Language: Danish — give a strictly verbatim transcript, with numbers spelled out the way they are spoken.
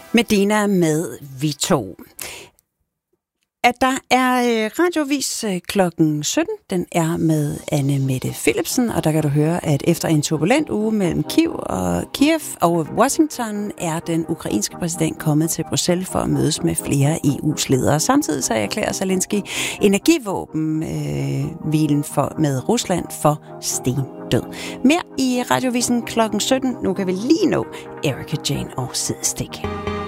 Medina med Vi to. At der er radiovis klokken sytten, den er med Anne Mette Philipsen, og der kan du høre, at efter en turbulent uge mellem Kiev og Kiev og Washington, er den ukrainske præsident kommet til Bruxelles for at mødes med flere E U's ledere. Samtidig så erklærer Zelensky energivåbenhvilen for med Rusland for stendød. Mere i radiovisen klokken sytten. Nu kan vi lige nå Erika Jane og Sidestik.